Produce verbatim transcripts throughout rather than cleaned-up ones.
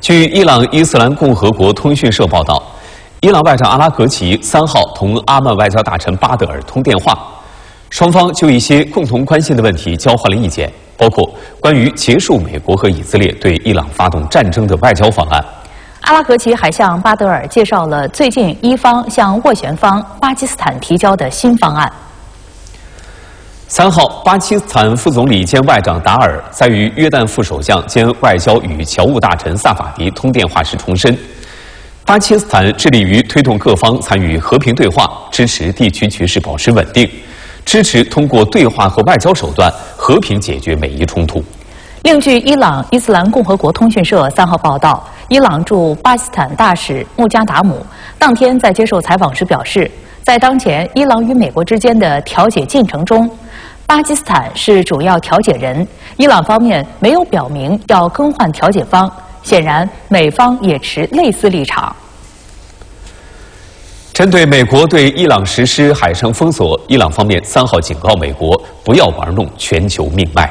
据伊朗伊斯兰共和国通讯社报道，伊朗外长阿拉格齐三号同阿曼外交大臣巴德尔通电话，双方就一些共同关心的问题交换了意见，包括关于结束美国和以色列对伊朗发动战争的外交方案。 阿拉格齐还向巴德尔介绍了最近伊方向斡旋方巴基斯坦提交的新方案。 三号，巴基斯坦副总理兼外长达尔在与约旦副首相兼外交与侨务大臣萨法迪通电话时重申，巴基斯坦致力于推动各方参与和平对话，支持地区局势保持稳定，支持通过对话和外交手段和平解决每一冲突。 另据伊朗伊斯兰共和国通讯社三号报道，伊朗驻巴基斯坦大使穆加达姆当天在接受采访时表示，在当前伊朗与美国之间的调解进程中，巴基斯坦是主要调解人，伊朗方面没有表明要更换调解方，显然美方也持类似立场。 针对美国对伊朗实施海上封锁，伊朗方面三号警告美国不要玩弄全球命脉。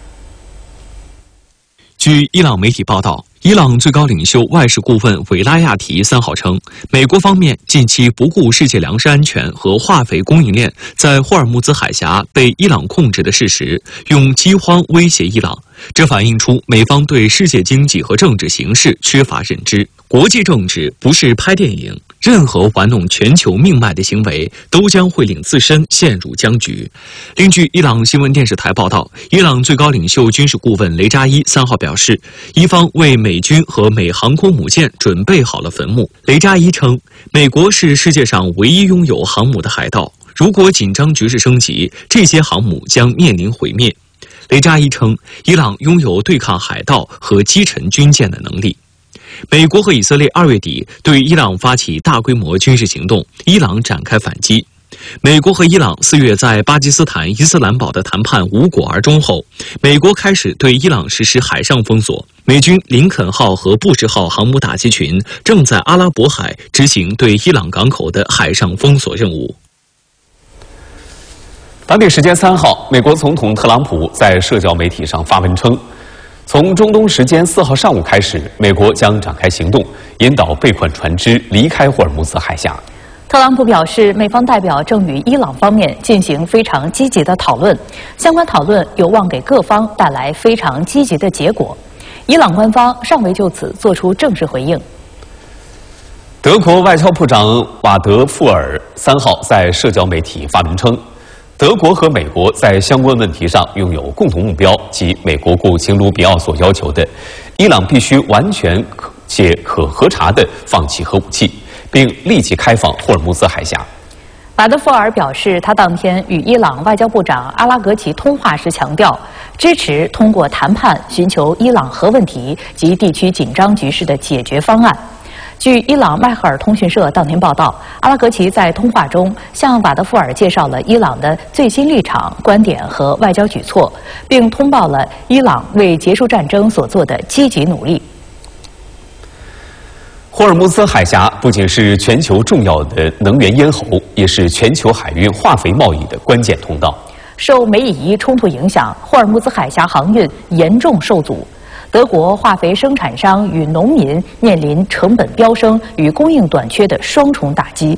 据伊朗媒体报道，伊朗最高领袖外事顾问韦拉亚提三号称，美国方面近期不顾世界粮食安全和化肥供应链在霍尔木兹海峡被伊朗控制的事实，用饥荒威胁伊朗。这反映出美方对世界经济和政治形势缺乏认知。国际政治不是拍电影，任何玩弄全球命脉的行为都将会令自身陷入僵局。另据伊朗新闻电视台报道，伊朗最高领袖军事顾问雷扎伊三号表示，伊方为美军和美航空母舰准备好了坟墓。雷扎伊称，美国是世界上唯一拥有航母的海盗，如果紧张局势升级，这些航母将面临毁灭。雷扎伊称，伊朗拥有对抗海盗和击沉军舰的能力。美国和以色列二月底对伊朗发起大规模军事行动，伊朗展开反击。美国和伊朗四月在巴基斯坦伊斯兰堡的谈判无果而终后，美国开始对伊朗实施海上封锁。美军林肯号和布什号航母打击群正在阿拉伯海执行对伊朗港口的海上封锁任务。 当地时间三号，美国总统特朗普在社交媒体上发文称，从中东时间四号上午开始，美国将展开行动，引导被困船只离开霍尔木兹海峡。 特朗普表示，美方代表正与伊朗方面进行非常积极的讨论，相关讨论有望给各方带来非常积极的结果。伊朗官方尚未就此作出正式回应。 德国外交部长瓦德富尔三号在社交媒体发文称，德国和美国在相关问题上拥有共同目标，即美国国务卿卢比奥所要求的，伊朗必须完全且可核查地放弃核武器，并立即开放霍尔木兹海峡。 瓦德富尔表示，他当天与伊朗外交部长阿拉格齐通话时强调，支持通过谈判寻求伊朗核问题及地区紧张局势的解决方案。据伊朗迈赫尔通讯社当天报道，阿拉格齐在通话中向瓦德富尔介绍了伊朗的最新立场、观点和外交举措，并通报了伊朗为结束战争所做的积极努力。 霍尔木兹海峡不仅是全球重要的能源咽喉，也是全球海运化肥贸易的关键通道。 受美以伊冲突影响，霍尔木兹海峡航运严重受阻。德国化肥生产商与农民面临成本飙升与供应短缺的双重打击。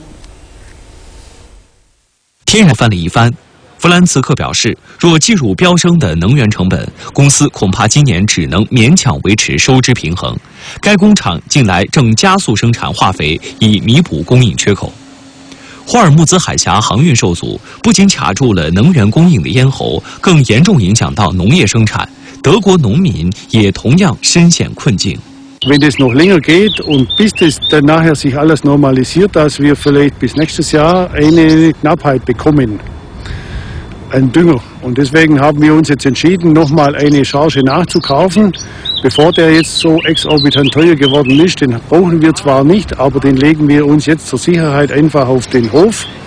天然翻了一番，弗兰茨克表示，若计入飙升的能源成本，公司恐怕今年只能勉强维持收支平衡。该工厂近来正加速生产化肥，以弥补供应缺口。霍尔木兹海峡航运受阻，不仅卡住了能源供应的咽喉，更严重影响到农业生产。德国农民也同样深陷困境。 Wenn es noch länger geht und bis das dann nachher sich alles normalisiert, dass wir vielleicht bis nächstes Jahr eine Knappheit bekommen an Dünger. Und deswegen haben wir uns jetzt entschieden, nochmal eine Charge nachzukaufen, bevor der jetzt so exorbitant teuer geworden ist. Den brauchen wir zwar nicht, aber den legen wir uns jetzt zur Sicherheit einfach auf den Hof.